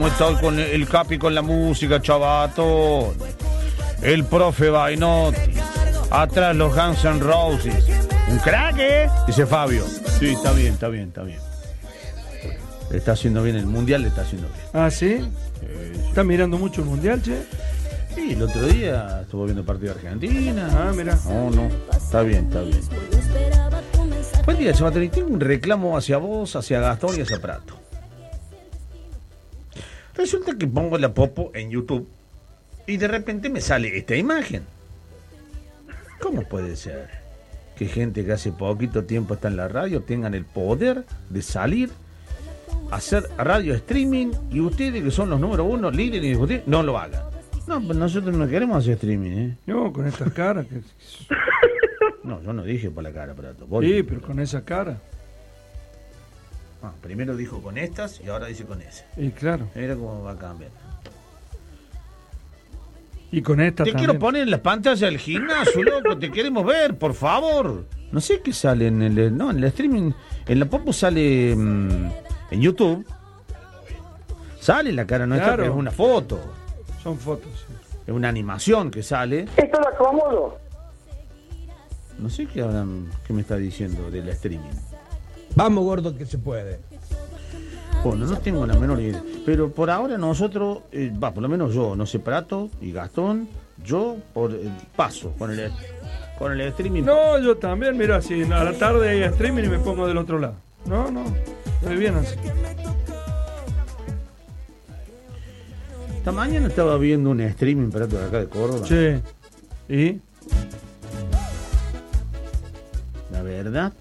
está con el Capi con la música, chavato? El profe Bainotti. Atrás los Guns N' Roses. Un crack, dice Fabio. Sí, está bien. Le está haciendo bien el mundial, le está haciendo bien. ¿Ah, sí? ¿Está mirando mucho el mundial, che? Sí, el otro día estuvo viendo el partido de Argentina. Ah, mira. No, está bien. Buen día, Chavatoni. Tengo un reclamo hacia vos, hacia Gastón y hacia Prato. Resulta que pongo la popo en YouTube y de repente me sale esta imagen. ¿Cómo puede ser que gente que hace poquito tiempo está en la radio tengan el poder de salir a hacer radio streaming y ustedes que son los número uno, líderes y discutir, no lo hagan? No, pues nosotros no queremos hacer streaming, No, con estas caras. No, yo no dije por la cara, Prato. Sí, pero con esa cara. Primero dijo con estas y ahora dice con esa. Y claro. Mira cómo va a cambiar. Y con esta Te también. quiero poner en las pantallas del gimnasio, loco. Te queremos ver, por favor. No sé qué sale en el streaming. En la popo sale en YouTube. Sale la cara nuestra, Claro. pero es una foto. Son fotos, sí. Es una animación que sale. Esto lo acomodo. No sé qué me está diciendo del streaming. Vamos, gordo, que se puede. Bueno, no tengo la menor idea. Pero por ahora nosotros, por lo menos yo, no sé, Prato y Gastón, yo paso con el streaming. No, yo también, mira, si a la tarde hay streaming y me pongo del otro lado. No, estoy bien así. Esta mañana estaba viendo un streaming, Prato, de acá de Córdoba. Sí. ¿Y? La verdad,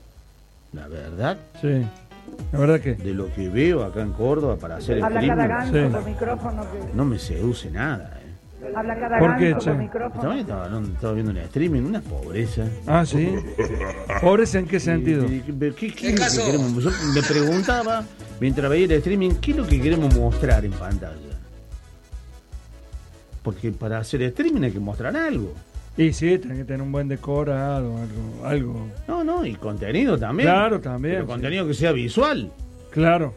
Sí. La verdad que. de lo que veo acá en Córdoba para hacer el Habla cada streaming, ganso Sí. por micrófono. no me seduce nada. Habla cada ¿Por qué, ganso che? por Esta micrófono. mañana estaba viendo un streaming, una pobreza. Ah, sí. ¿Pobreza en qué sentido? ¿Qué es lo que queremos? Yo me preguntaba, mientras veía el streaming, ¿qué es lo que queremos mostrar en pantalla? Porque para hacer streaming hay que mostrar algo. Y sí, tiene que tener un buen decorado, algo. No, y contenido también. Claro, también. Pero sí. contenido que sea visual. Claro.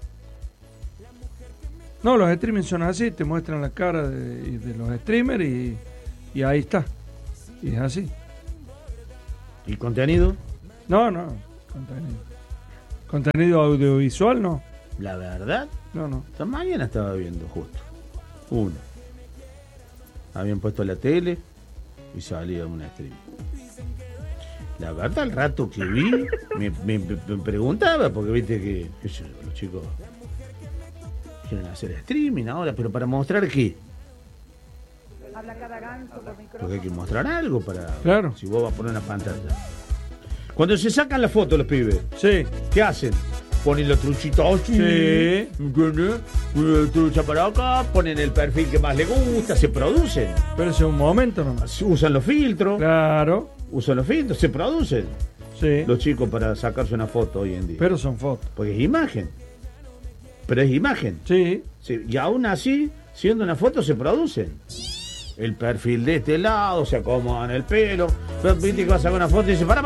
No, los streamings son así, te muestran la cara de los streamers y ahí está. Y es así. ¿Y contenido? No, contenido audiovisual no. La verdad, No. esta mañana estaba viendo justo uno. Habían puesto la tele y salía un stream. La verdad, al rato que vi, me preguntaba, porque viste que los chicos quieren hacer streaming ahora, pero ¿para mostrar qué? Habla cada ganso por micrófono. Porque hay que mostrar algo para... Claro. Si vos vas a poner una pantalla. Cuando se sacan la foto los pibes, Sí. ¿qué hacen? Ponen los truchitos así, Sí. ¿entiendes? Trucha para acá, ponen el perfil que más les gusta, se producen. Pero ese es un momento nomás. Usan los filtros, Claro. se producen Sí. los chicos para sacarse una foto hoy en día. Pero son fotos. Porque es imagen. Pero es imagen. Sí. Sí, y aún así, siendo una foto, se producen. El perfil de este lado, se acomodan el pelo. Pero viste que vas a sacar una foto y dice, para.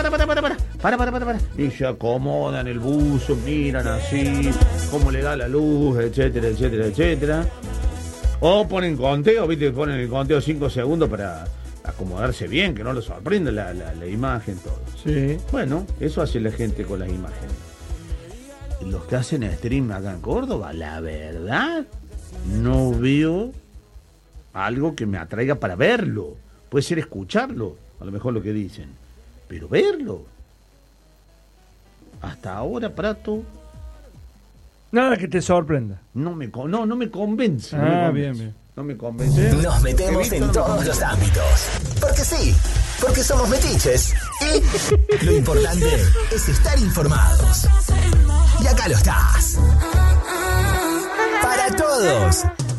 Y se acomodan el buzo, miran así, cómo le da la luz, etcétera. O ponen conteo, viste que ponen el conteo 5 segundos para acomodarse bien, que no lo sorprenda la imagen, todo. Sí. Bueno, eso hace la gente con las imágenes. Los que hacen stream acá en Córdoba, la verdad, no veo algo que me atraiga para verlo. Puede ser escucharlo, a lo mejor lo que dicen, pero verlo. Hasta ahora, Prato, Nada que te sorprenda. no me convence. Bien. No me convence. Nos metemos en todos los ámbitos. Porque sí, porque somos metiches. Y lo importante es estar informados. Y acá lo estás. Para todos.